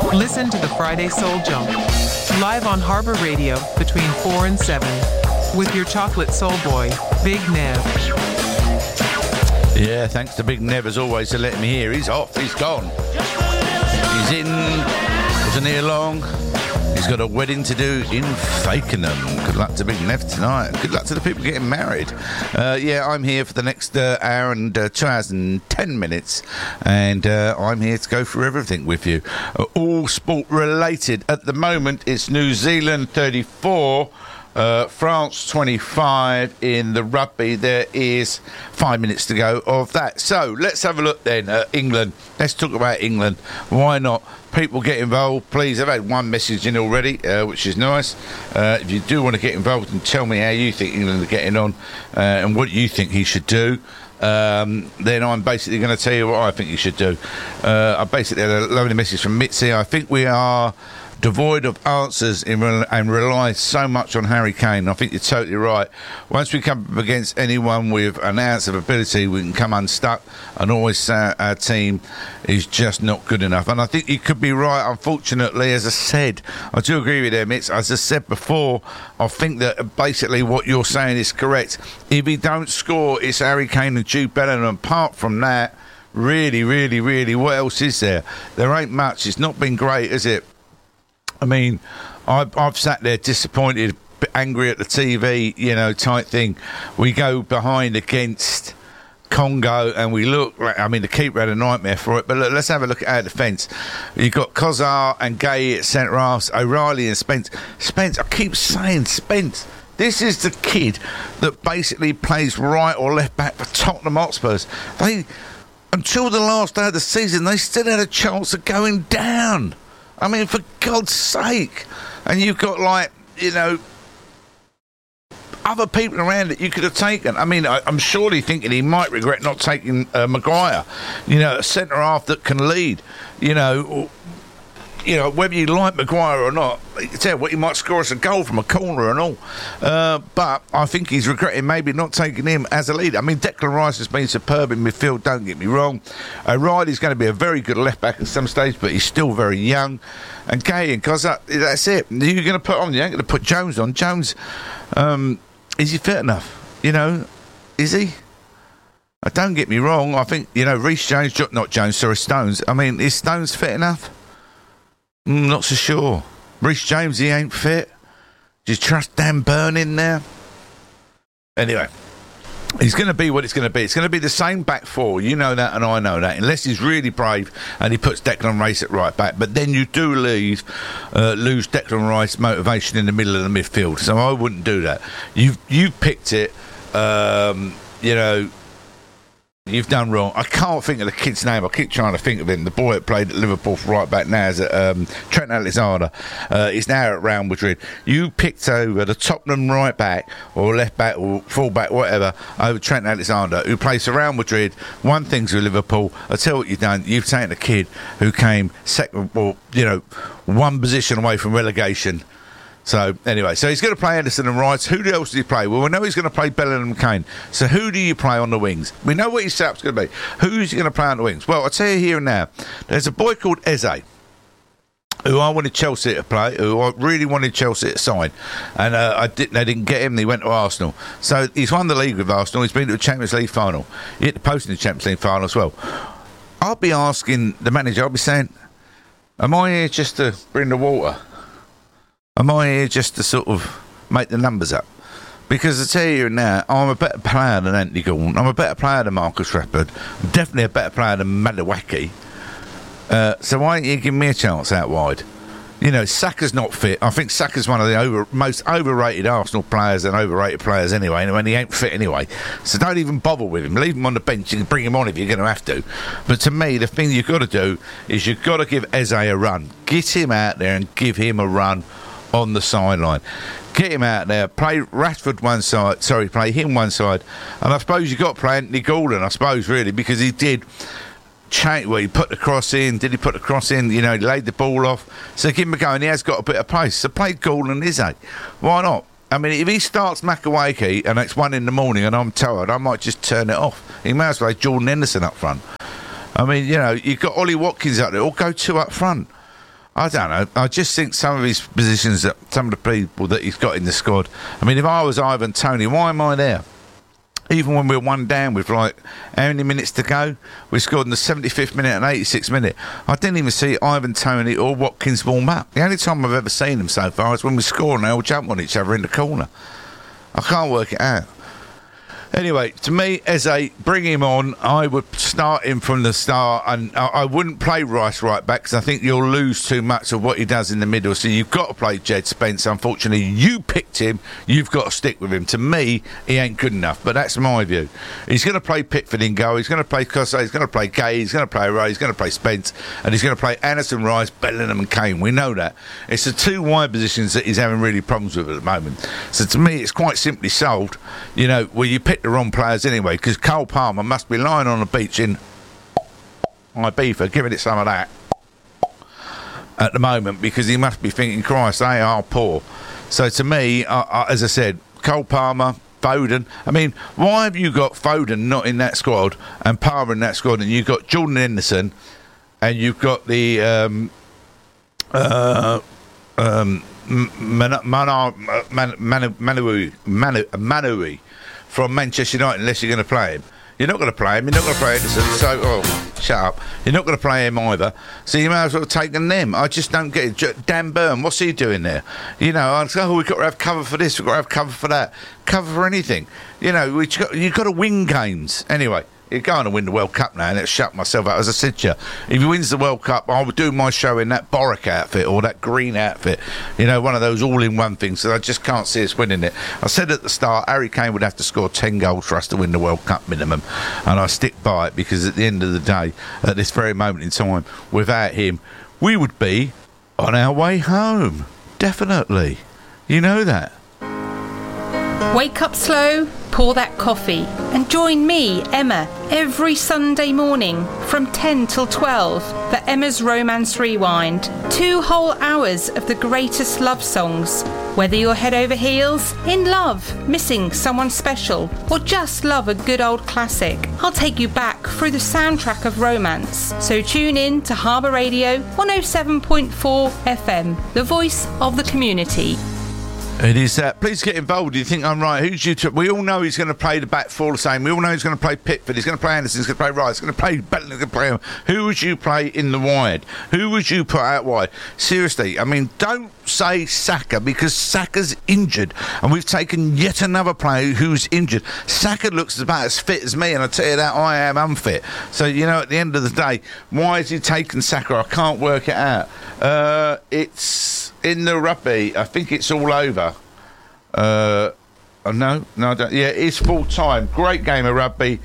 Listen to the Friday Soul Jump, live on Harbor Radio between 4 and 7, with your chocolate soul boy, Big Nev. Yeah, thanks to Big Nev as always for letting me hear. He's off, he's gone. He's in, wasn't here long. He's got a wedding to do in Fakenham. Good luck to Big Nev tonight. Good luck to the people getting married. Yeah, I'm here for the next hour and 2 hours and 10 minutes. And I'm here to go through everything with you. All sport related. At the moment, it's New Zealand 34. France 25 in the rugby. There is 5 minutes to go of that. So let's have a look then at England. Let's talk about England. Why not? People get involved, please. I've had one message in already, which is nice. If you do want to get involved and tell me how you think England are getting on and what you think he should do, then I'm basically going to tell you what I think you should do. I basically had a lovely message from Mitzi. I think we are devoid of answers and rely so much on Harry Kane. I think you're totally right. Once we come up against anyone with an ounce of ability, we can come unstuck and always say our team is just not good enough. And I think you could be right. Unfortunately, as I said, I do agree with him. As I said before, I think that basically what you're saying is correct. If he don't score, it's Harry Kane and Jude Bellingham. Apart from that, really, what else is there? There ain't much. It's not been great, is it? I mean, I've sat there disappointed, angry at the TV, type thing. We go behind against Congo and we look like, I mean, the keeper had a nightmare for it, but look, let's have a look at our defence. You've got Kozar and Gay at centre-halves, O'Reilly and Spence. I keep saying Spence. This is the kid that basically plays right or left back for Tottenham Hotspurs. Until the last day of the season, they still had a chance of going down. I mean, for God's sake. And you've got, other people around that you could have taken. I mean, I'm surely thinking he might regret not taking Maguire, a centre-half that can lead, whether you like Maguire or not, tell what he might score us a goal from a corner and all. But I think he's regretting maybe not taking him as a leader. I mean, Declan Rice has been superb in midfield, don't get me wrong. O'Reilly's going to be a very good left-back at some stage, but he's still very young. And Gay and Kozak, that's it. You're going to put on, you ain't going to put Jones on. Jones, is he fit enough? Is he? Don't get me wrong. I think, Reece James, Stones. I mean, is Stones fit enough? Not so sure. Reece James, he ain't fit. Do you trust Dan Burn in there? Anyway, he's going to be what it's going to be. It's going to be the same back four. You know that and I know that. Unless he's really brave and he puts Declan Rice at right back. But then you do lose Declan Rice motivation in the middle of the midfield. So I wouldn't do that. You picked it. You've done wrong. I can't think of the kid's name. I keep trying to think of him. The boy that played at Liverpool for right back now is at Trent Alexander. He's now at Real Madrid. You picked over the Tottenham right back or left back or full back, whatever, over Trent Alexander, who plays for Real Madrid, won things with Liverpool. I tell you what you've done. You've taken a kid who came second, one position away from relegation. So, anyway, he's going to play Anderson and Rice. Who else does he play? Well, we know he's going to play Bellingham and Kane. So, who do you play on the wings? We know what his setup's going to be. Who's he going to play on the wings? Well, I'll tell you here and now. There's a boy called Eze, who I wanted Chelsea to play, who I really wanted Chelsea to sign. And they didn't get him. He went to Arsenal. So, he's won the league with Arsenal. He's been to the Champions League final. He hit the post in the Champions League final as well. I'll be asking the manager, I'll be saying, am I here just to bring the water? Am I here just to sort of make the numbers up? Because I tell you now, I'm a better player than Anthony Gordon. I'm a better player than Marcus Rashford. I'm definitely a better player than Madueke. So why ain't you giving me a chance out wide? Saka's not fit. I think Saka's one of the most overrated Arsenal players and overrated players anyway, and he ain't fit anyway. So don't even bother with him. Leave him on the bench. You can bring him on if you're going to have to. But to me, the thing you've got to do is you've got to give Eze a run. Get him out there and give him a run on the sideline. Get him out there, play Rashford one side, play him one side, and I suppose you've got to play Anthony Gordon, I suppose, really, because he did he put the cross in. Did he put the cross in? He laid the ball off. So give him a go, and he has got a bit of pace. So play Gordon and Eze. Why not? I mean, if he starts Madueke and it's 1 a.m. and I'm tired, I might just turn it off. He may as well have Jordan Henderson up front. I mean, you've got Ollie Watkins out there, or go 2 up front. I don't know. I just think some of his positions, that some of the people that he's got in the squad. I mean, if I was Ivan Toney, why am I there? Even when we were one down with like how many minutes to go, we scored in the 75th minute and 86th minute. I didn't even see Ivan Toney or Watkins warm up. The only time I've ever seen them so far is when we score and they all jump on each other in the corner. I can't work it out. Anyway, to me, Eze, bring him on. I would start him from the start, and I wouldn't play Rice right back because I think you'll lose too much of what he does in the middle. So you've got to play Jed Spence. Unfortunately, you picked him. You've got to stick with him. To me, he ain't good enough, but that's my view. He's going to play Pickford in goal. He's going to play Cossé. He's going to play Gay. He's going to play Ray. He's going to play Spence, and he's going to play Anderson, Rice, Bellingham, and Kane. We know that. It's the two wide positions that he's having really problems with at the moment. So to me, it's quite simply solved. You know, well, you picked the wrong players anyway, because Cole Palmer must be lying on the beach in Ibiza giving it some of that at the moment, because he must be thinking, Christ, they are poor. So to me, as I said, Cole Palmer, Foden. I mean, why have you got Foden not in that squad and Palmer in that squad, and you've got Jordan Henderson and you've got the Manoui from Manchester United, unless you're going to play him. You're not going to play him. You're not going to play Henderson. So, shut up. You're not going to play him either. So you may as well have taken them. I just don't get it. Dan Burn, what's he doing there? You know, I say, we've got to have cover for this. We've got to have cover for that. Cover for anything. You know, you've got to win games. Anyway, he's going to win the World Cup now, and let's shut myself out. As I said to you, if he wins the World Cup, I will do my show in that Boric outfit or that green outfit. You know, one of those all-in-one things. So I just can't see us winning it. I said at the start, Harry Kane would have to score 10 goals for us to win the World Cup minimum. And I stick by it, because at the end of the day, at this very moment in time, without him, we would be on our way home. Definitely. You know that. Wake up slow, pour that coffee, and join me, Emma, every Sunday morning from 10 till 12 for Emma's Romance Rewind. 2 whole hours of the greatest love songs. Whether you're head over heels, in love, missing someone special, or just love a good old classic, I'll take you back through the soundtrack of romance. So tune in to Harbour Radio 107.4 FM, the voice of the community. It is that. Please get involved. Do you think I'm right? Who's you? We all know he's going to play the back four the same. We all know he's going to play Pickford. He's going to play Anderson. He's going to play Rice. He's going to play Bellingham. He's going to play him. Who would you play in the wide? Who would you put out wide? Seriously, I mean, don't say Saka, because Saka's injured, and we've taken yet another player who's injured. Saka looks about as fit as me, and I tell you that I am unfit. So, you know, at the end of the day, why is he taking Saka? I can't work it out. It's in the rugby. I think it's all over. No, I don't. Yeah, it's full time. Great game of rugby.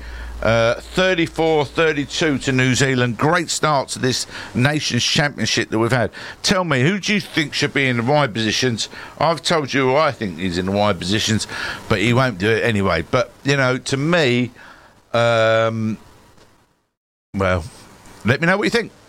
34-32 to New Zealand. Great start to this Nations Championship that we've had. Tell me, who do you think should be in the wide positions? I've told you who I think is in the wide positions, but he won't do it anyway. But, you know, to me, well, let me know what you think.